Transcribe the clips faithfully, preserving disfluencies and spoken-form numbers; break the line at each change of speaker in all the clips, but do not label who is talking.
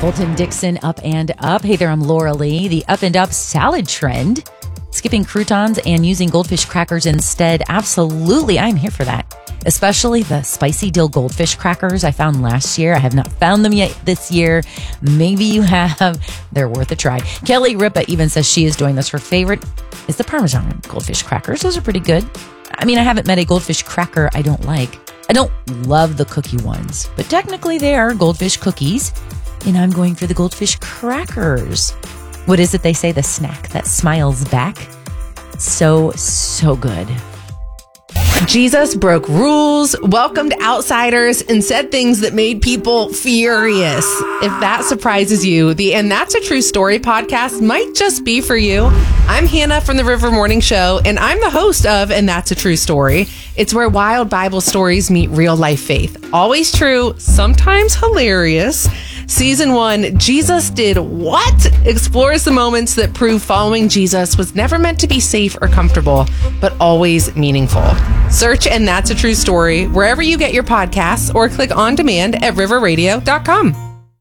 Colton Dixon, Up and Up. Hey there, I'm Laura Lee. The Up and Up salad trend. Skipping croutons and using goldfish crackers instead. Absolutely, I'm here for that. Especially the spicy dill goldfish crackers I found last year. I have not found them yet this year. Maybe you have. They're worth a try. Kelly Ripa even says she is doing this. Her favorite is the Parmesan goldfish crackers. Those are pretty good. I mean, I haven't met a goldfish cracker I don't like. I don't love the cookie ones, but technically they are goldfish cookies, and I'm going for the goldfish crackers. What is it they say? The snack that smiles back. So, so good.
Jesus broke rules, welcomed outsiders, and said things that made people furious. If that surprises you, the And That's a True Story podcast might just be for you. I'm Hannah from the River Morning Show, and I'm the host of And That's a True Story. It's where wild Bible stories meet real life faith. Always true, sometimes hilarious. Season one, Jesus Did What? Explores the moments that prove following Jesus was never meant to be safe or comfortable, but always meaningful. Search And That's a True Story wherever you get your podcasts or click on demand at river radio dot com.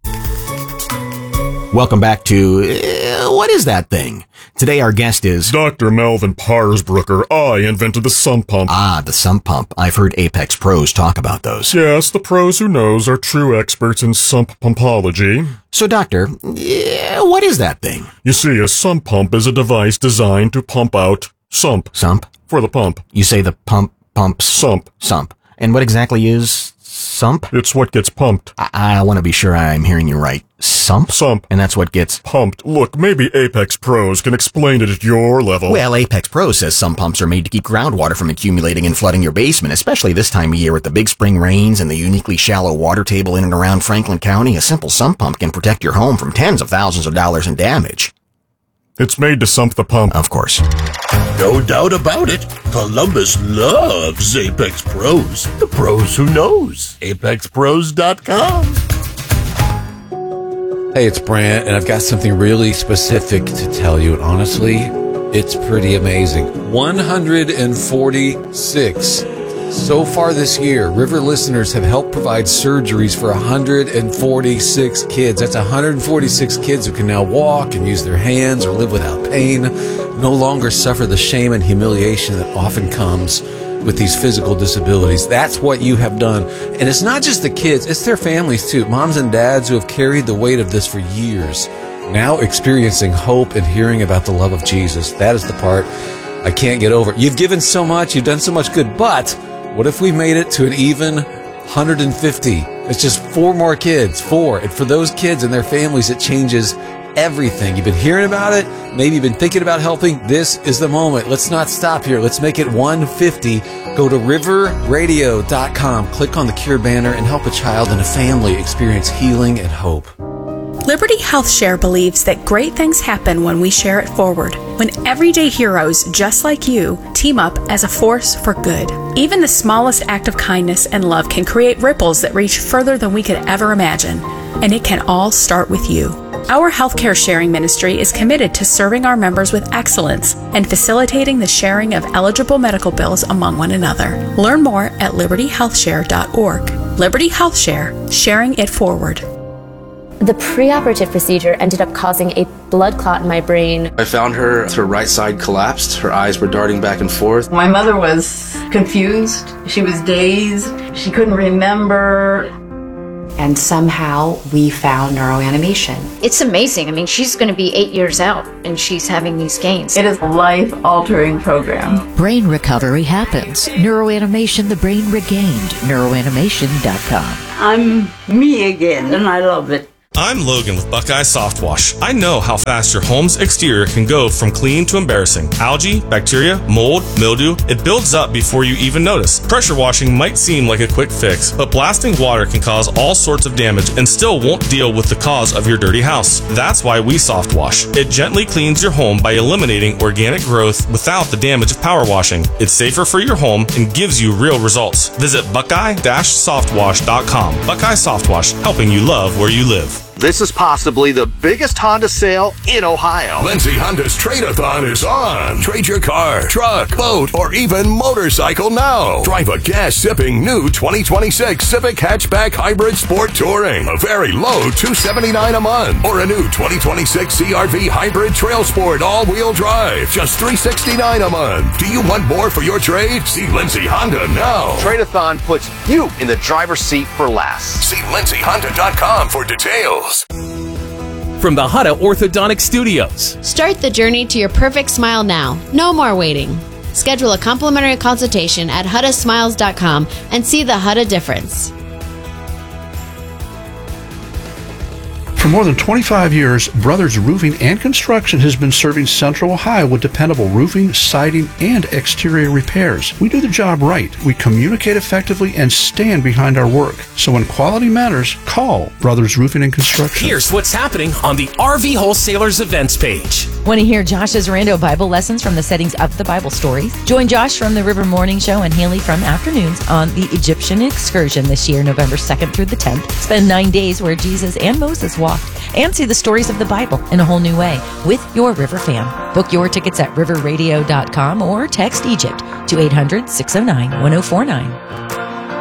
Welcome back to uh, What Is That Thing? Today our guest is
Doctor Melvin Parsbrucker. I invented the sump pump.
Ah, the sump pump. I've heard Apex pros talk about those.
Yes, the pros who knows are true experts in sump pumpology.
So, Doctor, yeah, what is that thing?
You see, a sump pump is a device designed to pump out sump.
Sump?
For the pump.
You say the pump pumps?
Sump.
Sump. And what exactly is sump?
It's what gets pumped.
I, I want to be sure I'm hearing you right. Sump?
Sump.
And that's what gets
pumped. Look, maybe Apex Pros can explain it at your level.
Well, Apex Pros says sump pumps are made to keep groundwater from accumulating and flooding your basement, especially this time of year with the big spring rains and the uniquely shallow water table in and around Franklin County. A simple sump pump can protect your home from tens of thousands of dollars in damage.
It's made to sump the pump.
Of course.
No doubt about it. Columbus loves Apex Pros. The pros who knows. apex pros dot com.
Hey, it's Brant, and I've got something really specific to tell you. And honestly, it's pretty amazing. one hundred forty-six. So far this year, River listeners have helped provide surgeries for one hundred forty-six kids. That's one hundred forty-six kids who can now walk and use their hands or live without pain, no longer suffer the shame and humiliation that often comes with these physical disabilities. That's what you have done. And it's not just the kids, it's their families too. Moms and dads who have carried the weight of this for years, now experiencing hope and hearing about the love of Jesus. That is the part I can't get over. You've given so much, you've done so much good, but what if we made it to an even one hundred fifty? It's just four more kids, four. And for those kids and their families, it changes everything. You've been hearing about it. Maybe you've been thinking about helping. This is the moment. Let's not stop here. Let's make it one fifty. Go to river radio dot com, click on the Cure banner, and help a child and a family experience healing and hope.
Liberty Health Share believes that great things happen when we share it forward, when everyday heroes just like you team up as a force for good. Even the smallest act of kindness and love can create ripples that reach further than we could ever imagine, and it can all start with you. Our healthcare sharing ministry is committed to serving our members with excellence and facilitating the sharing of eligible medical bills among one another. Learn more at liberty health share dot org. Liberty Health Share, sharing it forward.
The preoperative procedure ended up causing a blood clot in my brain.
I found her, her right side collapsed. Her eyes were darting back and forth.
My mother was confused. She was dazed. She couldn't remember.
And somehow we found neuroanimation.
It's amazing. I mean, she's going to be eight years out and she's having these gains.
It is a life-altering program.
Brain recovery happens. Neuroanimation, the brain regained. neuroanimation dot com.
I'm me again, and I love it.
I'm Logan with Buckeye Soft Wash. I know how fast your home's exterior can go from clean to embarrassing. Algae, bacteria, mold, mildew, it builds up before you even notice. Pressure washing might seem like a quick fix, but blasting water can cause all sorts of damage and still won't deal with the cause of your dirty house. That's why we soft wash. It gently cleans your home by eliminating organic growth without the damage of power washing. It's safer for your home and gives you real results. Visit buckeye dash soft wash dot com. Buckeye Soft Wash, helping you love where you live.
This is possibly the biggest Honda sale in Ohio.
Lindsay Honda's Trade-A-Thon is on. Trade your car, truck, boat, or even motorcycle now. Drive a gas-sipping new twenty twenty-six Civic Hatchback Hybrid Sport Touring. A very low two hundred seventy-nine dollars a month. Or a new twenty twenty-six C R V Hybrid Trail Sport all-wheel drive. Just three hundred sixty-nine dollars a month. Do you want more for your trade? See Lindsay Honda now.
Trade-A-Thon puts you in the driver's seat for less.
See lindsay honda dot com for details.
From the Hutta Orthodontic Studios.
Start the journey to your perfect smile now. No more waiting. Schedule a complimentary consultation at hutta smiles dot com and see the Hutta difference.
For more than twenty-five years, Brothers Roofing and Construction has been serving Central Ohio with dependable roofing, siding, and exterior repairs. We do the job right. We communicate effectively and stand behind our work. So when quality matters, call Brothers Roofing and Construction.
Here's what's happening on the R V Wholesalers events page.
Want to hear Josh's rando Bible lessons from the settings of the Bible stories? Join Josh from the River Morning Show and Haley from Afternoons on the Egyptian Excursion this year, November second through the tenth. Spend nine days where Jesus and Moses walked and see the stories of the Bible in a whole new way with your River fam. Book your tickets at river radio dot com or text Egypt to eight hundred, six oh nine, one oh four nine.